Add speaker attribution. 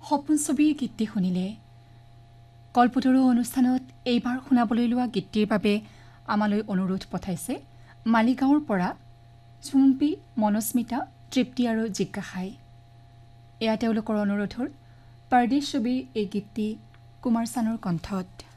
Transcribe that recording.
Speaker 1: সপোন ছবিৰ গীতটি শুনিলে কল্পতৰু অনুষ্ঠানত এইবাৰ শুনাবলৈ লোৱা গীতটিৰ বাবে আমালৈ অনুৰোধ পঠাইছে মালিগাঁৱৰ পৰা চুম্পী মনস্মিতা তৃপ্তি আৰু জিজ্ঞাসাই এয়া তেওঁলোকৰ অনুৰোধৰ পৰদেশ ছবিৰ এই গীতটি কুমাৰ চানুৰ কণ্ঠত